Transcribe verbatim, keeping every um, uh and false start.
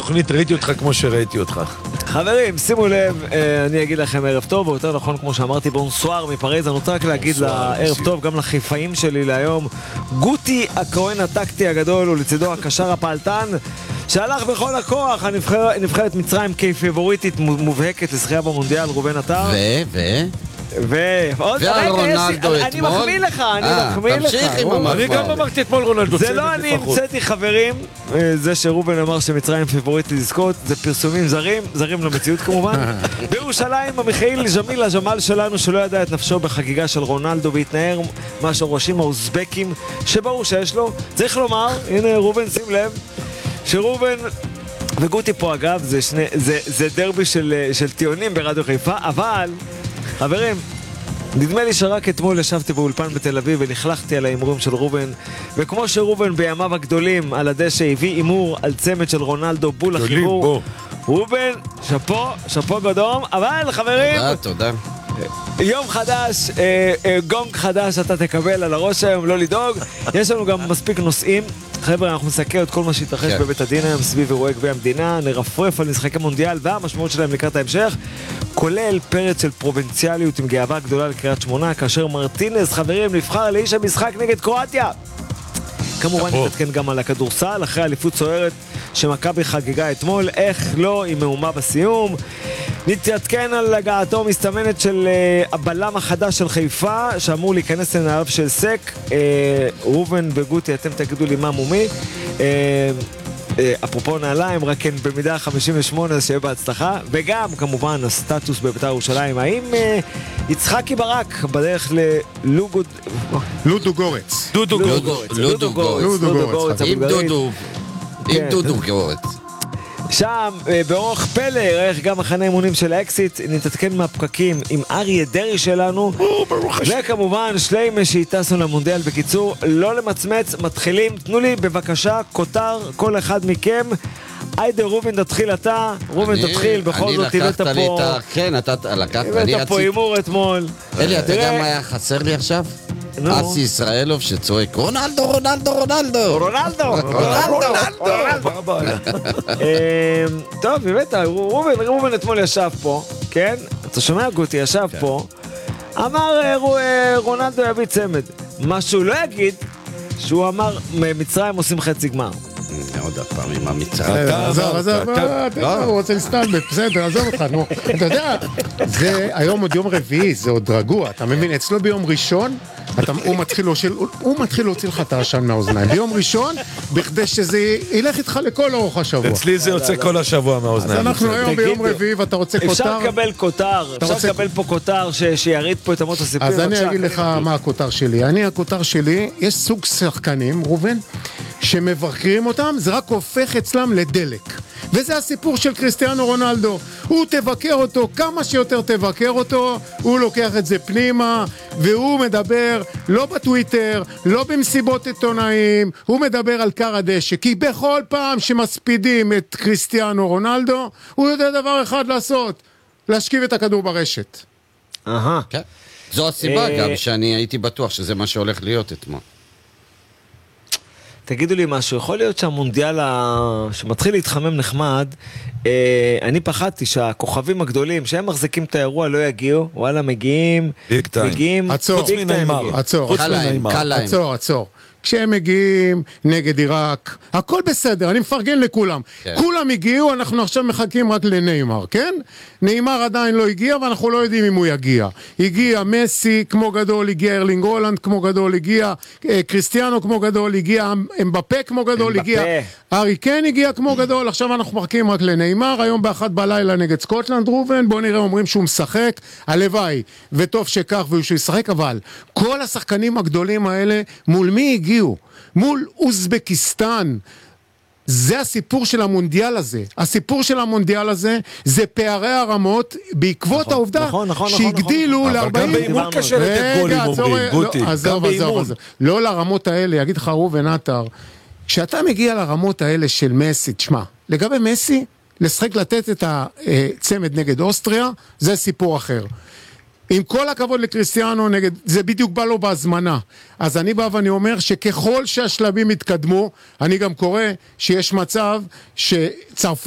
בתוכנית ראיתי אותך כמו שראיתי אותך. חברים, שימו לב, אני אגיד לכם ערב טוב, או יותר נכון כמו שאמרתי, בונסואר מפריז. אני רוצה רק להגיד לערב טוב גם לחיפאים שלי להיום. גוטי הכהן הטקטי הגדול ולצידו הקשר הפעלתן שהלך בכל הכוח הנבחרת מצרים כפייבוריטית מובהקת לזכייה במונדיאל, ראובן עטר. ו... ו... ו... ועל רונלדו אתמול. אני מחמיא לך, אני מחמיא לך. תמשיך עם המחמיא. אני גם אמרתי אתמול רונלדו. זה לא אני המצאתי, חברים. זה שרובן אמר שמצרים פיבוריטית לזכות, זה פרסומים זרים, זרים למציאות כמובן. בירושלים, המיכאיל ג'מיל הג'מל שלנו, שלא ידע את נפשו בחגיגה של רונלדו והתנער מה שהראשים האוזבקים שברור שיש לו. צריך לומר, הנה רובן, שים לב, שרובן וגוטי פה אגב, זה, שני, זה, זה דרבי של, של טיונים ברדיו חיפה, אבל חברים, נדמה לי שרק אתמול ישבתי באולפן בתל אביב ונכלכתי על האימורים של רובן, וכמו שרובן בימיו הגדולים על הדשא הביא אימור על צמד של רונלדו בול החיבור, רובן, שפו, שפו גדום. אבל חברים, תודה, תודה. יום חדש, אה, אה, גונג חדש אתה תקבל על הראש היום, לא לדאוג. יש לנו גם מספיק נושאים. חבר'ה, אנחנו נסקר את כל מה שהתרחש כן. בבית הדין היום סביב אירועי גביע המדינה, נרפרף על משחקי מונדיאל והמשמעות שלהם לקראת ההמשך, כולל פרץ של פרובינציאליות עם גאווה גדולה לקריית שמונה, כאשר מרטינז, חברים, נבחר לאיש המשחק נגד קרואטיה. כמובן נתעדכן גם על הכדורסל, אחרי אליפות סוערת שמכבי חגיגה אתמול, איך לא, עם מהומה בסיום. נתעדכן על הגעתו מסתמנת של uh, הבלם החדש של חיפה, שאמור להיכנס לנעליו של סק. uh, רובן וגוטי, אתם תגידו לי מה מומי. uh, uh, אפרופו נעליים, רק כן במידה חמישים ושמונה, שיהיה בהצלחה. וגם כמובן הסטטוס בבית"ר ירושלים, האם uh, יצחקי ברק בדרך ללוגו לודו גורץ דודו לודו גורץ. לודו גורץ. לודו גורץ. עם דודו. עם דודו גורץ. שם, באורח פלא, איך גם מחנה אימונים של האקסיט, נתעדכן מהפקקים עם אריה דרי שלנו, וכמובן שליימה שהטסנו למונדיאל. בקיצור, לא למצמץ, מתחילים. תנו לי בבקשה כותר כל אחד מכם. היידה רובן, תתחיל אתה. רובן, תתחיל, בכל זאת הבאת פה, כן, אתה לקחת, הבאת פה אימור אתמול. אלי, אתה יודע מה היה חסר לי עכשיו? אסי ישראלוב שצועק רונלדו, רונלדו, רונלדו רונלדו רונלדו. טוב, באמת, רובן רובן אתמול ישב פה, כן? אתה שומע גוטי, ישב פה, אמר רונלדו יביא צמד. מה שהוא לא יגיד, שהוא אמר מצרים עושים חצי גמר. עוד הפעם עם המצרים. עזוב, עזוב, הוא רוצה להסתלבט, בסדר, עזוב אותך, נו. אתה יודע, זה היום עוד יום רביעי, זה עוד רגוע, אתה מבין? אצלו ביום ראשון, הוא מתחיל להוציא לך את העשן מהאוזניים. ביום ראשון, בכדי שזה ילך איתך לכל אורך השבוע. אצלי זה יוצא כל השבוע מהאוזניים. אז אנחנו היום ביום רביעי, ואתה רוצה כותר? אפשר לקבל כותר, אפשר לקבל פה כותר שיריד פה את אמות הסיפור. אז אני אגיד לך מה הכותר שלי. אני, הכותר שלי, יש סוג שחקנים, רובן, שמבקרים אותם, זה רק הופך אצלם לדלק. וזה הסיפור של קריסטיאנו רונלדו. הוא תבקר אותו, כמה שיותר תבקר אותו, הוא לוקח את זה פנימה, והוא מדבר לא בטוויטר, לא במסיבות עיתונאים, הוא מדבר על קר הדשא, כי בכל פעם שמספידים את קריסטיאנו רונלדו, הוא יודע דבר אחד לעשות, להשכיב את הכדור ברשת. אהה. כן. זו הסיבה גם שאני הייתי בטוח שזה מה שהולך להיות אתמול. תגידו לי משהו, יכול להיות שהמונדיאל שמתחיל להתחמם נחמד, אני פחדתי שהכוכבים הגדולים שהם מחזיקים את האירוע לא יגיעו, וואלה מגיעים, מגיעים, עצור, חוץ מנעימר, עצור, קל להם, קל להם. עצור, עצור. כשהם מגיעים נגד עיראק, הכל בסדר, אני מפרגן לכולם. כן. כולם הגיעו, אנחנו עכשיו מחכים רק לניימר, כן? ניימר עדיין לא הגיע, ואנחנו לא יודעים אם הוא יגיע. הגיע מסי כמו גדול, הגיע ארלינג הולנד כמו גדול, הגיע אה, קריסטיאנו כמו גדול, הגיע אמבפה כמו גדול, אמבפה. הגיע ארי קן הגיע כמו גדול, עכשיו אנחנו מחכים רק לניימר, היום באחת בלילה נגד סקוטלנד. רובן, בוא נראה, אומרים שהוא משחק, הלוואי, וטוב שכך והוא שישחק, אבל כל השחקנים הגדולים האלה, מול מי הגיעו? מול אוזבקיסטן. זה הסיפור של המונדיאל הזה. הסיפור של המונדיאל הזה זה פערי הרמות בעקבות נכון, העובדה נכון, נכון, שהגדילו נכון, אבל גם באימון ל-ארבעים... קשה לתת גולים, אומרים, גוטי. עזוב, עזוב, עזוב. לא לרמות האלה, יגיד לך רובן עטר, כשאתה מגיע לרמות האלה של מסי, תשמע, לגבי מסי, לשחק לתת את הצמד נגד אוסטריה, זה סיפור אחר. עם כל הכבוד לקריסטיאנו נגד, זה בדיוק בא לו בהזמנה. אז אני בא ואני אומר שככל שהשלבים יתקדמו, אני גם קורא שיש מצב שצרפת